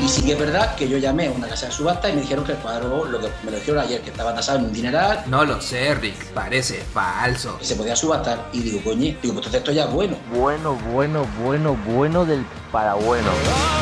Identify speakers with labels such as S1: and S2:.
S1: Y sí que es verdad que yo llamé a una casa de subasta y me dijeron que el cuadro, lo que me lo dijeron ayer, que estaba tasado en un dineral,
S2: No lo sé, Rick, parece falso.
S1: que se podía subastar. Y digo, coño, digo, pues entonces esto ya es bueno.
S3: Bueno del parabueno.